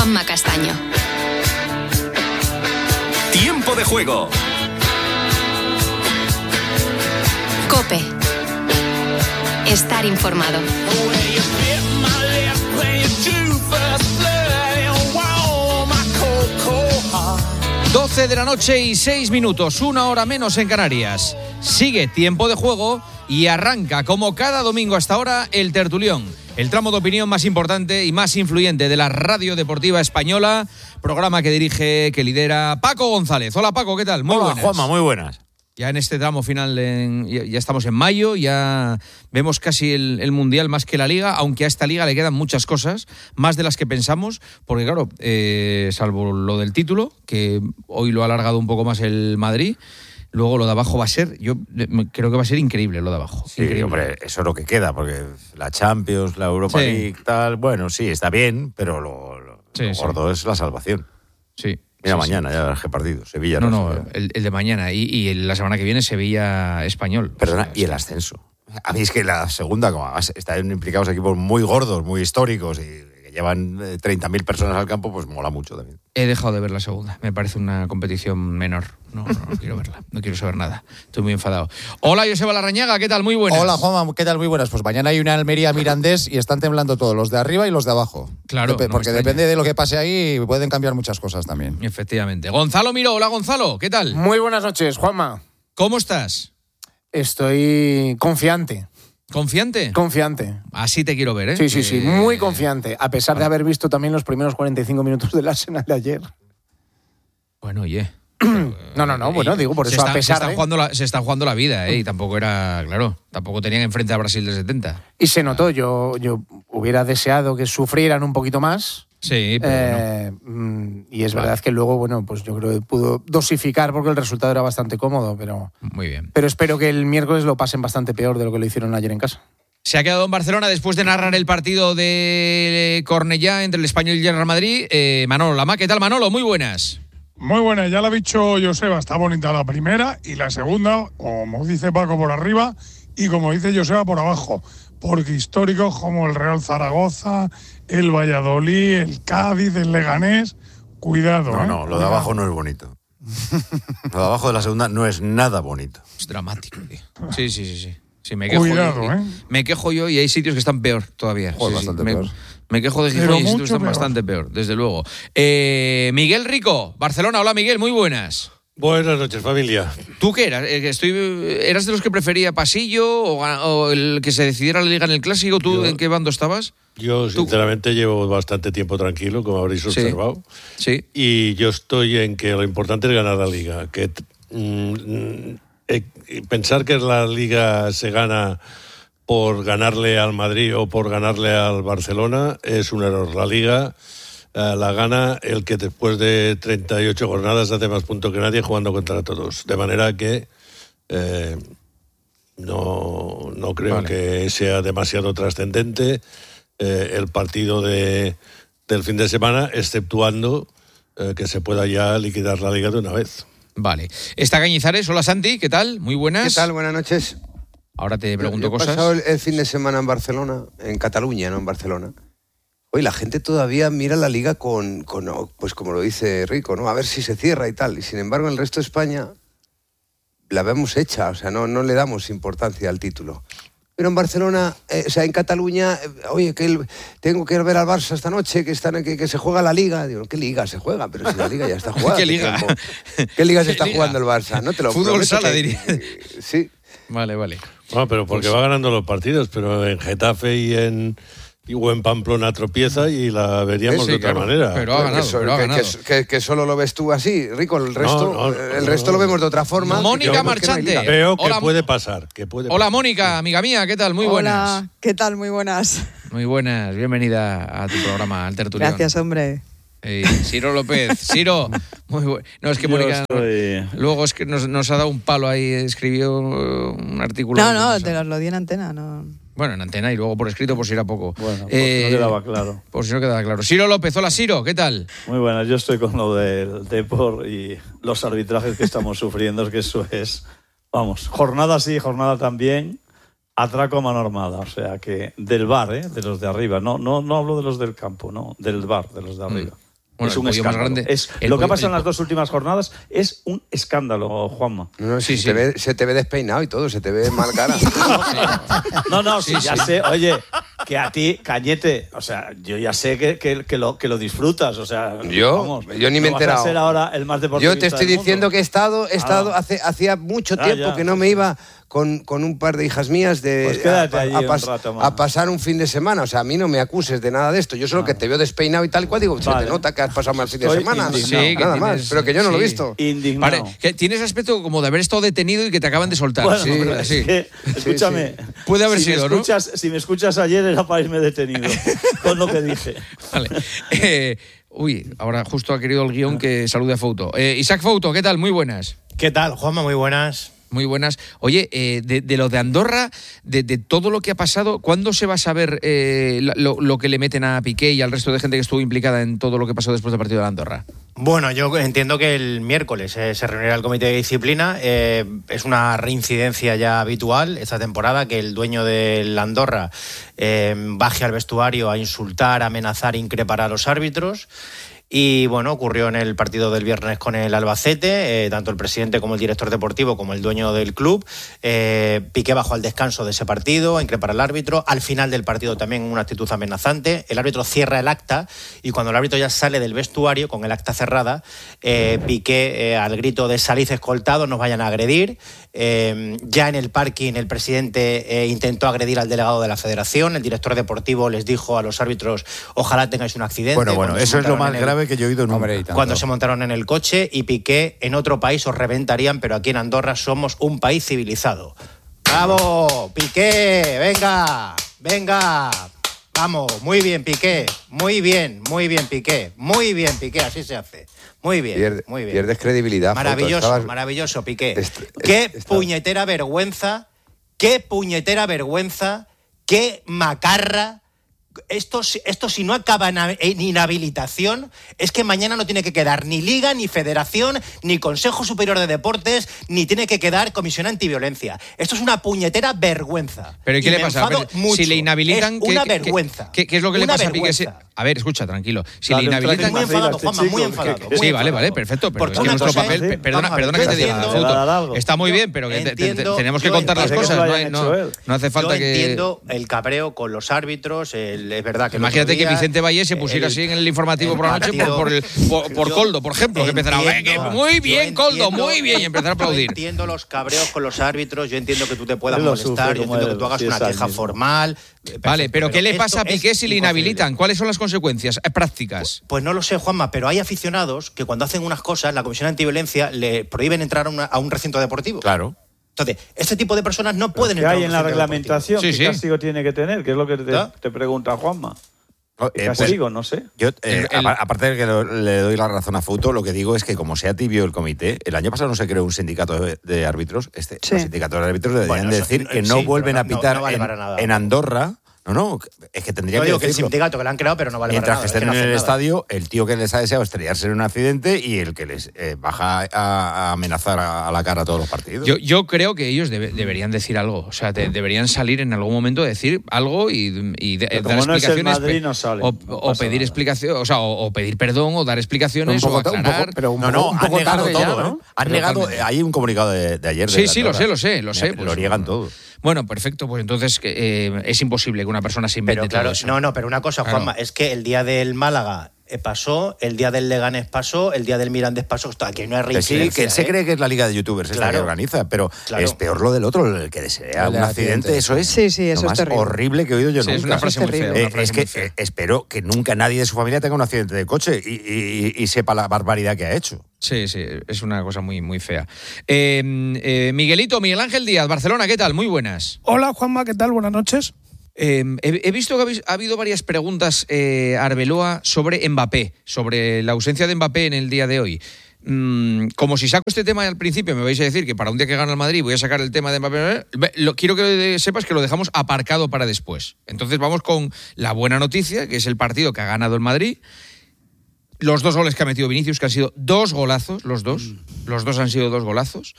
Juanma Castaño. Tiempo de juego. COPE. Estar informado. 12 de la noche y 6 minutos, 1 hora menos en Canarias. Sigue Tiempo de Juego y arranca, como cada domingo hasta ahora, el Tertulión, el tramo de opinión más importante y más influyente de la radio deportiva española, programa que dirige, que lidera Paco González. Hola Paco, ¿qué tal? Muy Hola buenas. Juanma, muy buenas. Ya en este tramo final, ya estamos en mayo, ya vemos casi el Mundial más que la Liga, aunque a esta Liga le quedan muchas cosas, más de las que pensamos, porque claro, salvo lo del título, que hoy lo ha alargado un poco más el Madrid, luego lo de abajo va a ser, yo creo que va a ser increíble lo de abajo. Sí, increíble. hombre, eso es lo que queda, porque la Champions, la Europa League, tal, bueno, sí, está bien, pero lo gordo es la salvación. Sí. Mira, mañana ya verás qué partido, Sevilla. El de mañana y la semana que viene Sevilla Español. Perdona, y el ascenso. A mí es que la segunda, como además están implicados equipos muy gordos, muy históricos y que llevan 30.000 personas al campo, pues mola mucho también. He dejado de ver la segunda, me parece una competición menor. No quiero verla, no quiero saber nada. Estoy muy enfadado. Hola, Joseba Larrañaga, ¿qué tal? Muy buenas. Hola, Juanma, ¿qué tal? Muy buenas. Pues mañana hay una Almería Mirandés y están temblando todos, los de arriba y los de abajo. Claro. Porque depende de lo que pase ahí, pueden cambiar muchas cosas también. Efectivamente. Gonzalo Miró, hola Gonzalo, ¿qué tal? Muy buenas noches, Juanma. ¿Cómo estás? Estoy confiante. ¿Confiante? Confiante. Así te quiero ver, ¿eh? Sí, muy confiante, a pesar de haber visto también los primeros 45 minutos del Arsenal de ayer. Bueno, oye. No, bueno, digo, por eso a pesar se está jugando la vida, y tampoco era, claro, tampoco tenían enfrente a Brasil del 70. Y se notó, yo hubiera deseado que sufrieran un poquito más. Sí, pero no. Y es verdad que luego, bueno, pues yo creo que pudo dosificar porque el resultado era bastante cómodo, pero... Muy bien. Pero espero que el miércoles lo pasen bastante peor de lo que lo hicieron ayer en casa. Se ha quedado en Barcelona después de narrar el partido de Cornellá entre el Español y el Real Madrid. Manolo Lama, ¿qué tal Manolo? Muy buenas. Muy buena, ya lo ha dicho Joseba, está bonita la primera y la segunda, como dice Paco, por arriba y como dice Joseba, por abajo, porque históricos como el Real Zaragoza, el Valladolid, el Cádiz, el Leganés, cuidado. No, lo de abajo no es bonito. Lo de abajo de la segunda no es nada bonito. Es dramático, tío. Sí. Sí, me quejo cuidado, me quejo yo y hay sitios que están peor todavía. Joder, bastante peor. Me quejo de Gijón y hay sitios que están bastante peor, desde luego. Miguel Rico, Barcelona. Hola, Miguel, muy buenas. Buenas noches, familia. ¿Tú qué eras? ¿Eras de los que prefería pasillo o el que se decidiera la liga en el clásico? ¿Tú en qué bando estabas? Yo, sinceramente, llevo bastante tiempo tranquilo, como habréis observado. Sí. Y yo estoy en que lo importante es ganar la liga. Que pensar que la liga se gana por ganarle al Madrid o por ganarle al Barcelona es un error. La liga la gana el que después de 38 jornadas hace más puntos que nadie jugando contra todos. De manera que no creo que sea demasiado trascendente el partido del fin de semana, exceptuando que se pueda ya liquidar la liga de una vez. Vale. Está Cañizares. Hola, Santi, ¿qué tal? Muy buenas. ¿Qué tal? Buenas noches. Ahora te pregunto cosas. He pasado el fin de semana en Barcelona, en Cataluña, no en Barcelona. Hoy la gente todavía mira la liga con pues como lo dice Rico, ¿no? A ver si se cierra y tal. Y sin embargo, en el resto de España la vemos hecha, o sea, no le damos importancia al título. Pero en Barcelona, en Cataluña, oye, tengo que ir a ver al Barça esta noche, que se juega la Liga. Digo, ¿qué Liga se juega? Pero si la Liga ya está jugada. ¿Qué Liga? ¿Qué Liga se está jugando el Barça? No te lo Fútbol prometo sala, diría. Sí. Vale. Bueno, pero porque va ganando los partidos, pero en Getafe o en Pamplona tropieza y la veríamos de otra manera. Pero ha ganado. Que solo lo ves tú así, Rico, el resto lo vemos de otra forma. Mónica Marchante. Veo que puede pasar. Hola, Mónica, amiga mía, ¿qué tal? Muy buenas. Hola, ¿qué tal? Muy buenas. Muy buenas, bienvenida a tu programa, al Tertulión. Gracias, hombre. Ciro López. Ciro, muy bueno. No, es que Mónica luego es que nos ha dado un palo ahí, escribió un artículo. No, te lo di en antena, no. Bueno, en antena y luego por escrito por si era poco. Bueno, por si no quedaba claro. Por si no quedaba claro. Ciro López, hola Ciro, ¿qué tal? Muy buenas, yo estoy con lo del Depor y los arbitrajes que estamos sufriendo, que eso es, vamos, jornada sí, jornada también, atraco a mano armada, o sea que del VAR, de los de arriba, no hablo de los del campo, no, del VAR, de los de arriba. Bueno, es un el pollo más escándalo. grande. Lo que ha pasado en las 2 últimas jornadas es un escándalo, Juanma. No, sí, se te ve despeinado y todo, se te ve mal cara. No, sí, ya sé. Oye, que a ti, Cañete, o sea, yo ya sé que lo disfrutas, o sea... Yo ni me he enterado. Vas a ser ahora el más deportivista Yo te estoy diciendo que he estado hacía mucho tiempo que no me iba con un par de hijas mías Pues quédate allí un rato más. a pasar un fin de semana. O sea, a mí no me acuses de nada de esto. Yo solo que te veo despeinado y tal cual, digo, se te nota que has pasado mal fin de semana. Sí, nada más, pero que yo no lo he visto. Indignado. Vale, que tienes aspecto como de haber estado detenido y que te acaban de soltar. Bueno, Sí, pero sí. es que, escúchame. Puede haber si sido, ¿no? Si me escuchas ayer era para irme detenido, con lo que dije. Vale. Ahora justo ha querido el guión que salude a Fouto. Isaac Fouto, ¿qué tal? Muy buenas. ¿Qué tal, Juanma? Muy buenas. Muy buenas. Oye, de lo de Andorra, de todo lo que ha pasado, ¿cuándo se va a saber lo que le meten a Piqué y al resto de gente que estuvo implicada en todo lo que pasó después del partido de Andorra? Bueno, yo entiendo que el miércoles se reunirá el comité de disciplina. Es una reincidencia ya habitual esta temporada que el dueño del Andorra baje al vestuario a insultar, amenazar, increpar a los árbitros. Y bueno, ocurrió en el partido del viernes con el Albacete, tanto el presidente como el director deportivo como el dueño del club. Piqué bajó al descanso de ese partido, a increpar al árbitro. Al final del partido también una actitud amenazante. El árbitro cierra el acta y cuando el árbitro ya sale del vestuario con el acta cerrada, Piqué al grito de salid escoltado, nos vayan a agredir. Ya en el parking el presidente intentó agredir al delegado de la federación. El director deportivo les dijo a los árbitros, ojalá tengáis un accidente. Bueno, eso es lo más grave que yo he oído nunca. Cuando se montaron en el coche y Piqué, en otro país os reventarían, pero aquí en Andorra somos un país civilizado. ¡Bravo! ¡Piqué! ¡Venga! Vamos, muy bien, Piqué. Muy bien, Piqué. Muy bien, Piqué, así se hace. Muy bien, muy bien. Pierdes credibilidad. Maravilloso, Piqué. Qué puñetera vergüenza, qué macarra. Esto si no acaba en inhabilitación, es que mañana no tiene que quedar ni Liga, ni Federación, ni Consejo Superior de Deportes, ni tiene que quedar Comisión Antiviolencia. Esto es una puñetera vergüenza. ¿Pero qué le pasa? Si le inhabilitan... Es una vergüenza. ¿Qué es lo que le pasa a Piqué? A ver, escucha, tranquilo. Si le inhabilitan... Muy enfadado, Juanma, muy enfadado. Sí, vale, perfecto. Pero es que nuestro papel... Perdona que te diga, Fouto. Está muy bien, pero tenemos que contar las cosas. No hace falta que... Yo entiendo el cabreo con los árbitros, es verdad que imagínate que Vicente Valle se pusiera así en el informativo por la noche por Coldo, por ejemplo, que empezara muy bien, Coldo, muy bien, y empezar a aplaudir. Yo entiendo los cabreos con los árbitros, yo entiendo que tú te puedas molestar, yo entiendo que tú hagas una queja formal. Vale, pero ¿qué le pasa a Piqué si le inhabilitan? ¿Cuáles son las consecuencias prácticas? Pues no lo sé, Juanma, pero hay aficionados que cuando hacen unas cosas, la Comisión Antiviolencia le prohíben entrar a un recinto deportivo. Claro. Entonces, este tipo de personas no pueden entrar. ¿Qué hay en la reglamentación? Sí, ¿Qué castigo tiene que tener? ¿Qué es lo que te pregunta Juanma? ¿Qué castigo? No sé. Yo, aparte de que le doy la razón a Fouto, lo que digo es que como sea tibio el comité, el año pasado no se creó un sindicato de árbitros. Los sindicatos de árbitros deberían decir que no vuelven a pitar en Andorra. No, es que tendría que decirlo. Que el sindicato que lo han creado, pero no vale mientras para nada. Mientras que estén en el estadio, el tío que les ha deseado estrellarse en un accidente y el que les baja a amenazar a la cara a todos los partidos. Yo creo que ellos deberían decir algo. O sea, deberían salir en algún momento a decir algo y dar explicaciones. No es el Madrid, no sale. O pedir explicaciones, o sea, o pedir perdón, o dar explicaciones, o aclarar. Han negado todo, ¿no? Han negado. Hay un comunicado de ayer. Sí, lo sé. Lo niegan todo. Bueno, perfecto, pues entonces es imposible que una persona se invente todo eso. Pero una cosa, Juanma, es que el día del Málaga pasó, el día del Leganés pasó, el día del Mirandés pasó, aquí no hay reincidencia. Sí, que él se cree que es la liga de youtubers, es la que organiza, pero es peor lo del otro, el que desea un accidente, eso es eso es terrible. Horrible que he oído yo nunca. Es una frase muy fea. Es que espero que nunca nadie de su familia tenga un accidente de coche y sepa la barbaridad que ha hecho. Sí, es una cosa muy, muy fea. Miguel Ángel Díaz, Barcelona, ¿qué tal? Muy buenas. Hola, Juanma, ¿qué tal? Buenas noches. He visto que ha habido varias preguntas, Arbeloa, sobre Mbappé, sobre la ausencia de Mbappé en el día de hoy. Como si saco este tema al principio, me vais a decir que para un día que gana el Madrid voy a sacar el tema de Mbappé. Quiero que sepas que lo dejamos aparcado para después. Entonces vamos con la buena noticia, que es el partido que ha ganado el Madrid. Los 2 goles que ha metido Vinicius, que han sido 2 golazos, los dos. Los dos han sido 2 golazos.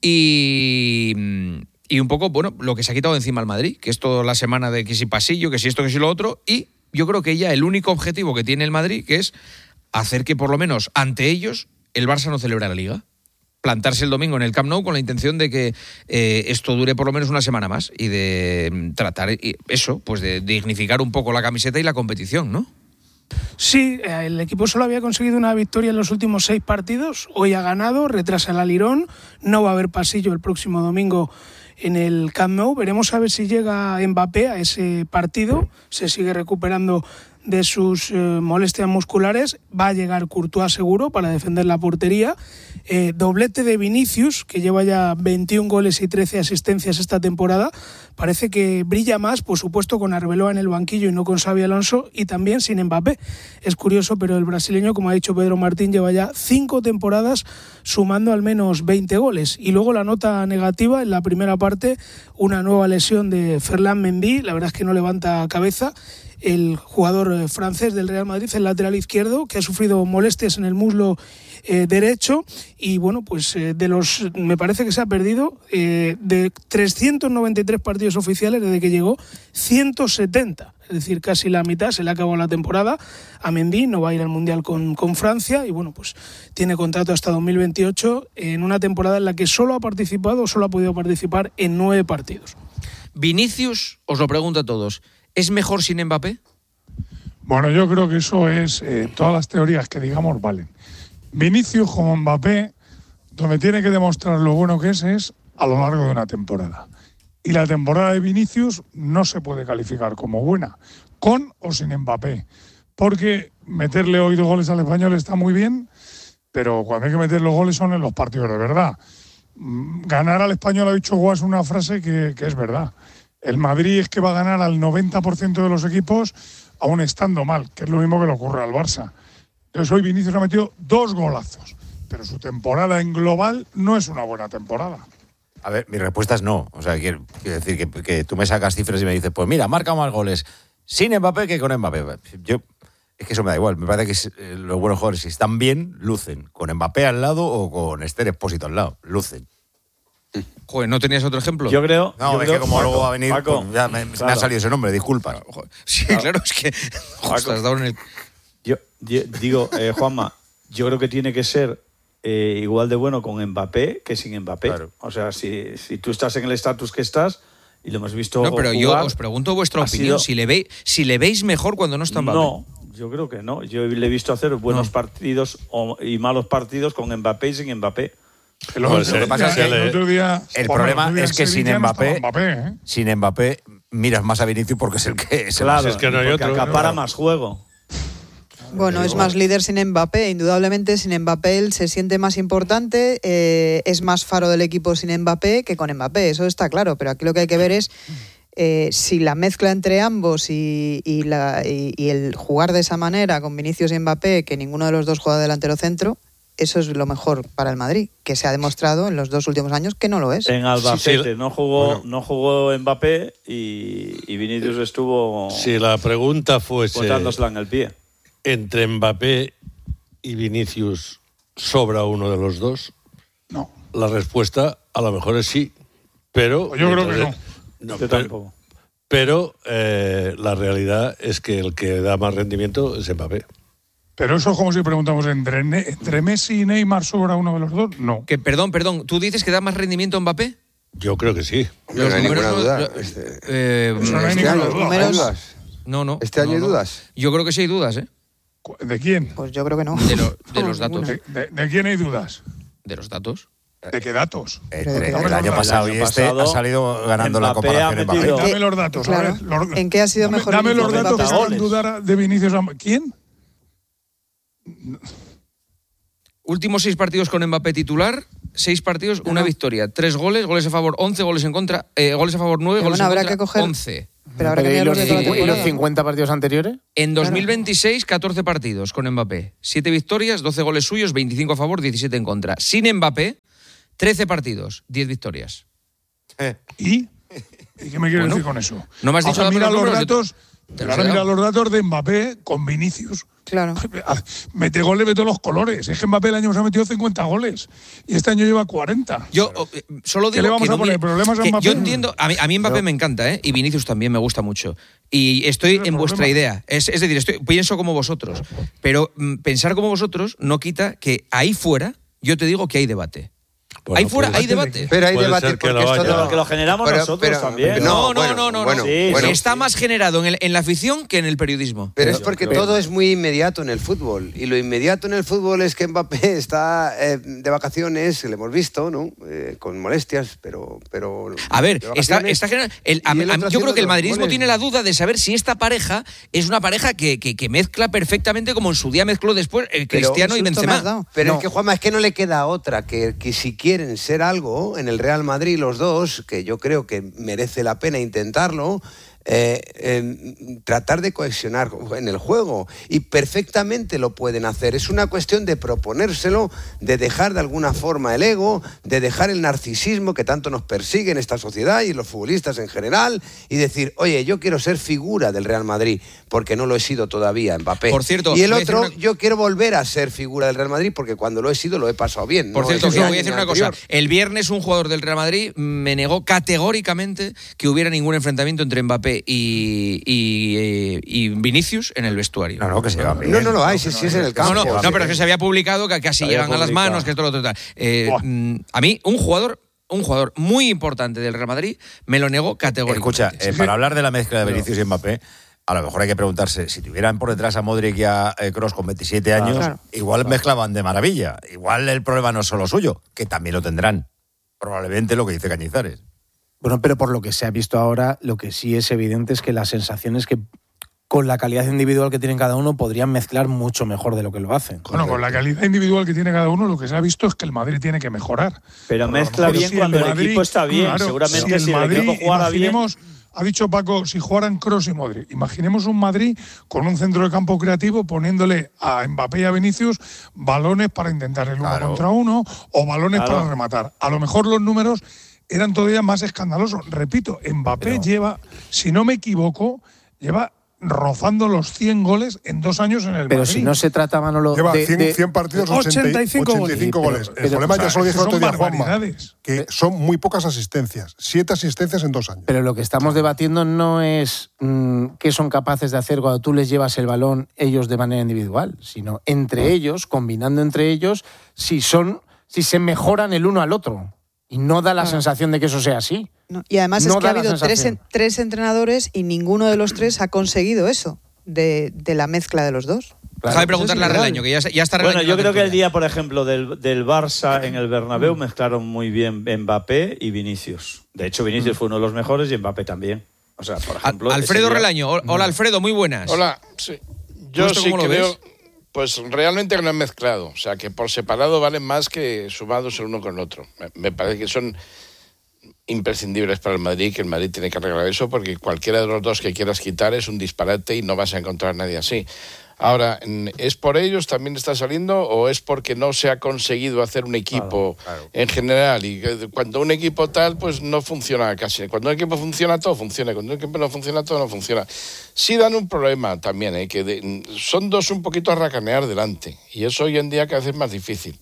Y un poco, bueno, lo que se ha quitado de encima al Madrid, que es toda la semana de que si pasillo, que si esto, que si lo otro. Y yo creo que ya el único objetivo que tiene el Madrid, que es hacer que por lo menos ante ellos el Barça no celebre la Liga. Plantarse el domingo en el Camp Nou con la intención de que esto dure por lo menos una semana más y de tratar eso, pues de dignificar un poco la camiseta y la competición, ¿no? Sí, el equipo solo había conseguido una victoria en los últimos 6 partidos. Hoy ha ganado, retrasa el Alirón. No va a haber pasillo el próximo domingo en el Camp Nou. Veremos a ver si llega Mbappé a ese partido. Se sigue recuperando de sus molestias musculares. Va a llegar Courtois seguro para defender la portería. Doblete de Vinicius, que lleva ya 21 goles y 13 asistencias esta temporada. Parece que brilla más, por supuesto, con Arbeloa en el banquillo y no con Xabi Alonso, y también sin Mbappé. Es curioso, pero el brasileño, como ha dicho Pedro Martín, lleva ya 5 temporadas sumando al menos 20 goles. Y luego la nota negativa, en la primera parte, una nueva lesión de Ferland Mendy. La verdad es que no levanta cabeza. El jugador francés del Real Madrid, el lateral izquierdo, que ha sufrido molestias en el muslo derecho, y bueno, pues me parece que se ha perdido de 393 partidos oficiales desde que llegó, 170, es decir, casi la mitad. Se le ha acabado la temporada a Mendy, no va a ir al Mundial con Francia, y bueno, pues tiene contrato hasta 2028 en una temporada en la que solo ha podido participar en 9 partidos. Vinicius, os lo pregunto a todos, ¿es mejor sin Mbappé? Bueno, yo creo que eso es, todas las teorías que digamos valen. Vinicius como Mbappé, donde tiene que demostrar lo bueno que es a lo largo de una temporada. Y la temporada de Vinicius no se puede calificar como buena, con o sin Mbappé. Porque meterle hoy 2 goles al Español está muy bien, pero cuando hay que meter los goles son en los partidos de verdad. Ganar al Español, ha dicho Guas una frase que es verdad. El Madrid es que va a ganar al 90% de los equipos aún estando mal, que es lo mismo que le ocurre al Barça. Entonces hoy Vinicius ha metido 2 golazos, pero su temporada en global no es una buena temporada. A ver, mi respuesta es no. O sea, quiero decir que tú me sacas cifras y me dices, pues mira, marca más goles sin Mbappé que con Mbappé. Es que eso me da igual. Me parece que los buenos jugadores, si están bien, lucen. Con Mbappé al lado o con Esther Expósito al lado, lucen. Joder, ¿no tenías otro ejemplo? Yo creo... No, es que como luego va a venir, Paco, pues ya me ha salido ese nombre, disculpa. Sí, claro, es que Paco, has dado en el... Yo digo, Juanma, yo creo que tiene que ser igual de bueno con Mbappé que sin Mbappé. Claro. O sea, si tú estás en el estatus que estás, y lo hemos visto. No, pero jugar, yo os pregunto vuestra opinión. Si le veis mejor cuando no está Mbappé. No, yo creo que no. Yo le he visto hacer buenos partidos y malos partidos con Mbappé y sin Mbappé. Lo que pasa es que el problema es que sin Mbappé miras más a Vinicius porque es el que es. Claro, es que no hay otro. Acapara más juego. Bueno, es más líder sin Mbappé. Indudablemente sin Mbappé él se siente más importante, es más faro del equipo sin Mbappé que con Mbappé, eso está claro. Pero aquí lo que hay que ver es si la mezcla entre ambos y el jugar de esa manera con Vinicius y Mbappé, que ninguno de los dos juega delantero centro, eso es lo mejor para el Madrid, que se ha demostrado en los 2 últimos años que no lo es. En Albacete no jugó Mbappé y Vinicius estuvo... Si la pregunta fuese... botándosela en el pie. ¿Entre Mbappé y Vinicius sobra uno de los dos? No. La respuesta a lo mejor es sí, pero... Yo creo que no. Yo tampoco. Pero la realidad es que el que da más rendimiento es Mbappé. Pero eso es como si preguntamos, ¿entre Messi y Neymar sobra uno de los dos? No. Que, perdón, ¿tú dices que da más rendimiento Mbappé? Yo creo que sí. No hay ninguna duda. No hay ninguna duda. No. ¿Este año hay dudas? Yo creo que sí hay dudas, ¿eh? ¿De quién? Pues yo creo que no. De los datos. ¿De quién hay dudas? De los datos. ¿De qué datos? El año pasado y este ha salido ganando la comparación Mbappé. Dame los datos. Claro. ¿En qué ha sido mejor? Dame los datos que hagan dudar de Vinicius. ¿Quién? Últimos 6 partidos con Mbappé titular, 6 partidos, una victoria, 3 goles a favor, 11 goles en contra, goles a favor 9, goles en contra 11. Pero habrá que mirar ¿Y los 50 partidos anteriores? En 2026, 14 partidos con Mbappé. 7 victorias, 12 goles suyos, 25 a favor, 17 en contra. Sin Mbappé, 13 partidos, 10 victorias. ¿Y qué me quieres decir con eso? No me has dicho mira los datos. Ahora mira los datos de Mbappé con Vinicius, Claro. Mete goles de todos los colores. Es que Mbappé el año pasado metió 50 goles y este año lleva 40. Yo solo digo ¿qué le vamos que a poner? ¿Problemas a Mbappé? Yo entiendo, a mí Mbappé me encanta, y Vinicius también me gusta mucho. Y estoy en vuestra idea. Es decir, pienso como vosotros. Pero pensar como vosotros no quita que ahí fuera, yo te digo que hay debate. Bueno, ahí fuera hay debate. Pero hay debate porque que lo generamos nosotros también. No. Sí, está más generado en la afición que en el periodismo. Pero es porque todo es muy inmediato en el fútbol. Y lo inmediato en el fútbol es que Mbappé está de vacaciones, le hemos visto, ¿no? Con molestias, pero a ver, está generado. Yo creo que el madridismo tiene la duda de saber si esta pareja es una pareja que mezcla perfectamente como en su día mezcló después Cristiano y Benzema. Pero es que, Juanma, es que no le queda otra que si quieren ser algo en el Real Madrid los dos, que yo creo que merece la pena intentarlo, tratar de cohesionar en el juego, y perfectamente lo pueden hacer. Es una cuestión de proponérselo, de dejar de alguna forma el ego, de dejar el narcisismo que tanto nos persigue en esta sociedad y los futbolistas en general, y decir, oye, yo quiero ser figura del Real Madrid porque no lo he sido todavía, Mbappé. Por cierto, y el otro, yo quiero volver a ser figura del Real Madrid porque cuando lo he sido lo he pasado bien. Por cierto, voy a decir una cosa. El viernes un jugador del Real Madrid me negó categóricamente que hubiera ningún enfrentamiento entre Mbappé y Vinicius en el vestuario. No, que se va bien. No lo hay, si es en el campo. No, pero es que se había publicado que casi llegan a las manos, que esto lo otro tal. A mí, un jugador muy importante del Real Madrid me lo negó categóricamente. Escucha, para hablar de la mezcla de Vinicius y Mbappé, a lo mejor hay que preguntarse, si tuvieran por detrás a Modric y a Kroos con 27 años, igual mezclaban de maravilla. Igual el problema no es solo suyo, que también lo tendrán. Probablemente lo que dice Cañizares. Bueno, pero por lo que se ha visto ahora, lo que sí es evidente es que la sensación es que con la calidad individual que tienen cada uno podrían mezclar mucho mejor de lo que lo hacen. Bueno, con la calidad individual que tiene cada uno, lo que se ha visto es que el Madrid tiene que mejorar. Pero mezcla bien cuando el equipo está bien. Claro, seguramente si el equipo jugara bien. Ha dicho Paco, si jugaran Kroos y Modric, imaginemos un Madrid con un centro de campo creativo poniéndole a Mbappé y a Vinicius balones para intentar el uno contra uno o balones para rematar. A lo mejor los números eran todavía más escandalosos. Repito, Mbappé lleva, si no me equivoco, rozando los 100 goles en 2 años en el Pero Madrid. si no se trata, Manolo, lleva 100 partidos, 85 goles. El problema, ya se lo dije el otro día, Juanma, que son muy pocas asistencias. 7 asistencias en 2 años. Pero lo que estamos debatiendo no es qué son capaces de hacer cuando tú les llevas el balón ellos de manera individual, sino entre ellos, combinando entre ellos, si se mejoran el uno al otro. Y no da la sensación de que eso sea así. No, y además es que ha habido 3 entrenadores y ninguno de los 3 ha conseguido eso, de la mezcla de los dos. Déjame preguntarle a Relaño, que ya está Relaño. Bueno, yo creo que el día, por ejemplo, del Barça en el Bernabéu mezclaron muy bien Mbappé y Vinicius. De hecho, Vinicius fue uno de los mejores y Mbappé también. O sea, por ejemplo... Alfredo Relaño. Hola, Alfredo, muy buenas. Hola, sí. Yo sí creo... Pues realmente que no han mezclado. O sea, que por separado valen más que sumados el uno con el otro. Me parece que son imprescindibles para el Madrid, que el Madrid tiene que arreglar eso, porque cualquiera de los dos que quieras quitar es un disparate y no vas a encontrar a nadie así. Ahora, ¿es por ellos también está saliendo o es porque no se ha conseguido hacer un equipo en general? Y cuando un equipo tal, pues no funciona casi. Cuando un equipo funciona, todo funciona. Cuando un equipo no funciona, todo no funciona. Sí dan un problema también, que son dos un poquito a racanear delante. Y eso hoy en día cada vez es más difícil.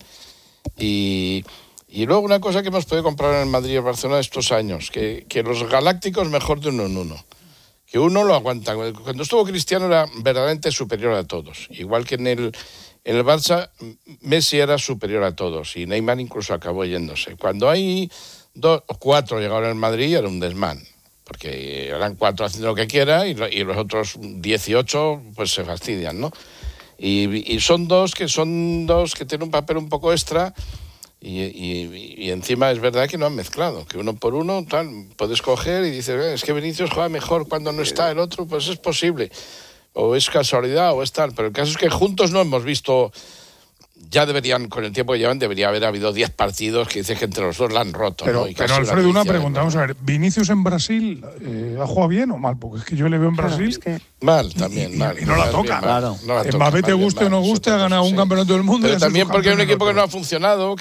Y luego una cosa que hemos podido comprar en el Madrid y el Barcelona estos años, que los galácticos mejor de uno en uno. Que uno lo aguanta. Cuando estuvo Cristiano era verdaderamente superior a todos. Igual que en el Barça, Messi era superior a todos. Y Neymar incluso acabó yéndose. Cuando hay 2 o 4 llegaron al Madrid era un desmán. Porque eran 4 haciendo lo que quiera y los otros 18 pues se fastidian, ¿no? Y son dos que tienen un papel un poco extra. Y encima es verdad que no han mezclado, que uno por uno tal puedes coger y dices, es que Vinicius juega mejor cuando no está el otro, pues es posible, o es casualidad o es tal, pero el caso es que juntos no hemos visto ya deberían, con el tiempo que llevan, debería haber habido 10 partidos que dices que entre los dos la han roto. Pero, ¿no? pero Alfredo, una pregunta. Vamos a ver, ¿Vinicius en Brasil ha jugado bien o mal? Porque es que yo le veo en Brasil... Mal, también, mal. Y no la toca. Claro. Mbappé, te guste o no guste, ha ganado un campeonato del mundo. Pero también porque hay un equipo que no ha funcionado,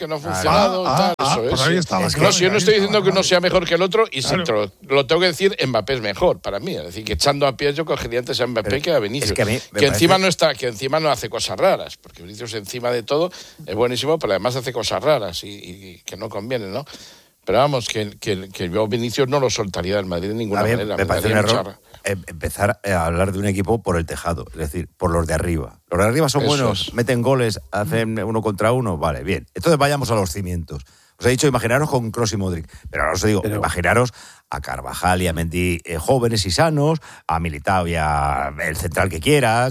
eso es. Ahí está la clave, yo no estoy diciendo que uno sea mejor que el otro, y lo tengo que decir, Mbappé es mejor para mí. Es decir, que echando a pies yo cogería antes a Mbappé que a Vinicius. Que encima no está, que encima no hace cosas raras, porque Vinicius encima de todo es buenísimo, pero además hace cosas raras y que no convienen, ¿no? Pero vamos, que yo Vinicius no lo soltaría del Madrid de ninguna manera. Me parece un error empezar a hablar de un equipo por el tejado, es decir, por los de arriba. Los de arriba son buenos, meten goles, hacen 1 contra 1, vale, bien. Entonces vayamos a los cimientos. Os he dicho, imaginaros con Kroos y Modric, pero ahora os digo, imaginaros a Carvajal y a Mendy jóvenes y sanos, a Militao y a el central que quieras,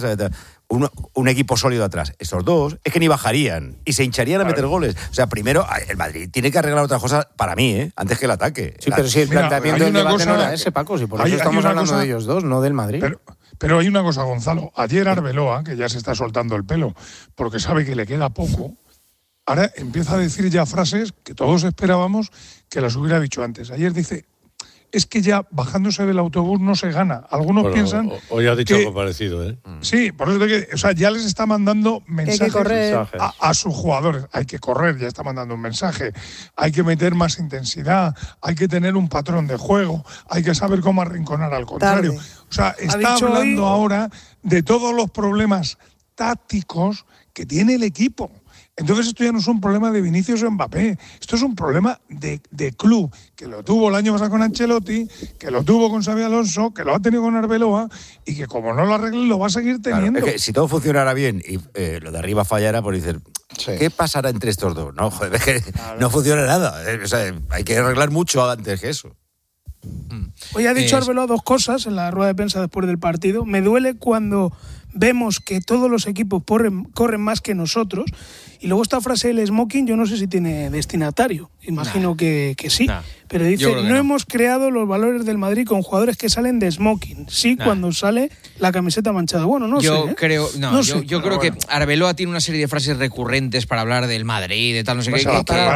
un equipo sólido atrás. Estos dos es que ni bajarían y se hincharían a meter goles. O sea, primero, el Madrid tiene que arreglar otras cosas para mí, antes que el ataque. Sí, pero si el planteamiento del debate no era ese, Paco, si por eso estamos hablando de ellos dos, no del Madrid. Pero hay una cosa, Gonzalo. Ayer Arbeloa, que ya se está soltando el pelo, porque sabe que le queda poco, ahora empieza a decir ya frases que todos esperábamos que las hubiera dicho antes. Ayer dice... Es que ya bajándose del autobús no se gana. Algunos piensan. Hoy ha dicho algo parecido, ¿eh? Sí, por eso ya les está mandando mensajes a sus jugadores. Hay que correr, ya está mandando un mensaje. Hay que meter más intensidad. Hay que tener un patrón de juego. Hay que saber cómo arrinconar al contrario. O sea, está hablando ahora de todos los problemas tácticos que tiene el equipo. Entonces esto ya no es un problema de Vinicius o Mbappé, esto es un problema de club, que lo tuvo el año pasado con Ancelotti, que lo tuvo con Xabi Alonso, que lo ha tenido con Arbeloa y que como no lo arreglen lo va a seguir teniendo. Claro, es que si todo funcionara bien y lo de arriba fallara, por decir, ¿qué pasará entre estos dos? No, joder, es que no funciona nada. O sea, hay que arreglar mucho antes que eso. Hoy ha dicho Arbeloa 2 cosas en la rueda de prensa después del partido. Me duele cuando vemos que todos los equipos corren más que nosotros. Y luego esta frase del smoking, yo no sé si tiene destinatario. Imagino que sí. Pero dice, no hemos creado los valores del Madrid con jugadores que salen de smoking. Sí, cuando sale la camiseta manchada. Bueno, no sé. Yo creo que Arbeloa tiene una serie de frases recurrentes para hablar del Madrid, de tal, no sé qué.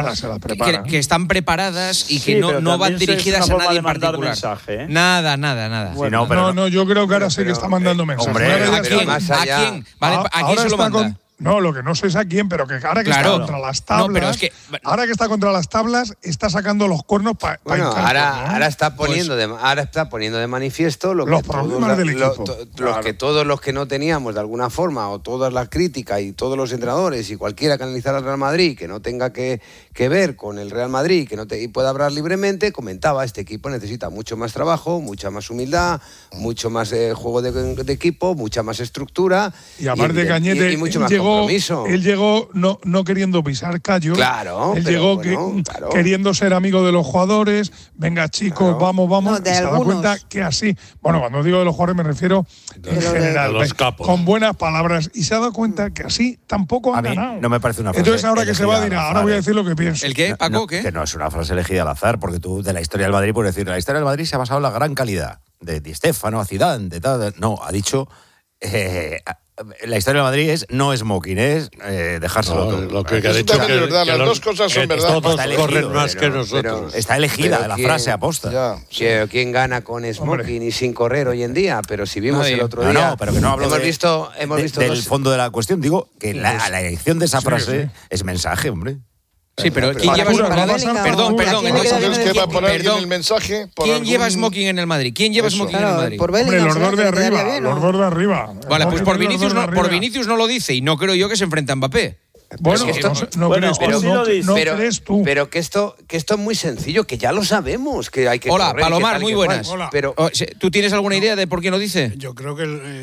Que están preparadas y que no van dirigidas a nadie en particular. Mensaje, ¿eh? Nada. Bueno, no, yo creo que ahora sí que está mandando mensajes. Hombre, ¿a quién? ¿Vale? ¿A quién se lo manda? No, lo que no sé es a quién, pero que ahora que está contra las tablas, ahora que está contra las tablas, está sacando los cuernos para ahora está poniendo de manifiesto los problemas del equipo. Todos los que no teníamos de alguna forma, o todas las críticas y todos los entrenadores y cualquiera que analizara al Real Madrid que no tenga que ver con el Real Madrid, y pueda hablar libremente, comentaba, este equipo necesita mucho más trabajo, mucha más humildad, mucho más juego de equipo, mucha más estructura y aparte Cañete, y mucho más compromiso. Él llegó no queriendo pisar callos. Claro. Él llegó queriendo ser amigo de los jugadores. Venga, chicos, vamos. Y se da cuenta que así. Bueno, cuando digo de los jugadores me refiero en general. Los capos. Con buenas palabras. Y se ha dado cuenta que así tampoco han ganado. No me parece una frase. Entonces ahora que se va a decir, ahora voy a decir lo que pienso. ¿El qué, Paco? ¿Qué? Que no es una frase elegida al azar, porque tú de la historia del Madrid puedes decir, la historia del Madrid se ha basado en la gran calidad de Di Stéfano, a Zidane, de tal. No, ha dicho... la historia del Madrid no es smoking, es dejárselo todo. Lo que ha dicho es verdad, las dos cosas son verdad. Todos corren más que nosotros. Está elegida la frase aposta. ¿Quién gana con smoking y sin correr hoy en día? Pero si vimos el otro día... No, pero que no hablo hemos visto del fondo de la cuestión. Digo que la elección de esa frase es mensaje, hombre. Sí, pero ¿quién lleva smoking? Perdón. ¿Qué va a poner alguien el mensaje? ¿Quién lleva smoking en el Madrid? ¿Quién lleva smoking en el Madrid? Los dos de arriba. Vale, pues por Vinicius no lo dice y no creo yo que se enfrente a Mbappé. Bueno, no crees tú. Pero que esto es muy sencillo, que ya lo sabemos, que hay que Hola, correr, Palomar, muy buenas. Pero ¿tú tienes alguna idea de por qué no dice? Yo creo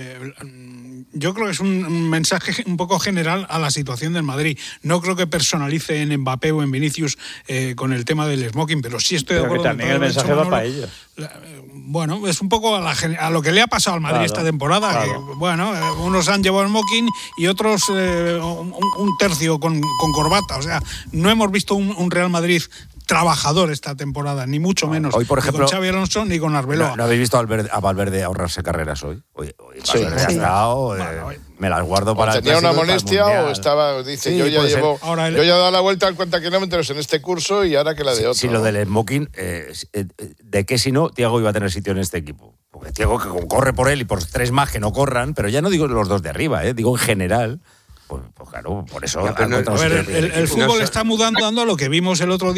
que es un mensaje un poco general a la situación del Madrid. No creo que personalice en Mbappé o en Vinicius con el tema del smoking, pero sí estoy de acuerdo. Pero que también el mensaje va para ellos. Bueno, es un poco a lo que le ha pasado al Madrid esta temporada. Claro. Que, unos han llevado smoking y otros un tercio con corbata. O sea, no hemos visto un Real Madrid trabajador esta temporada, ni mucho menos. Hoy, por ejemplo, ni con Xabi Alonso ni con Arbeloa. ¿No habéis visto a Valverde ahorrarse carreras hoy? Hoy Valverde ha estado, me las guardo para el tenía una clásico, molestia para el o estaba, dice, yo ya llevo, yo ya he dado la vuelta al 40 kilómetros en este curso y ahora que la de otro. Sí, lo del smoking, ¿de qué si no Thiago iba a tener sitio en este equipo? Porque Thiago que corre por él y por 3 más que no corran, pero ya no digo los 2 de arriba, digo en general. Pues claro, por eso. El fútbol está mudando a lo que vimos el otro día.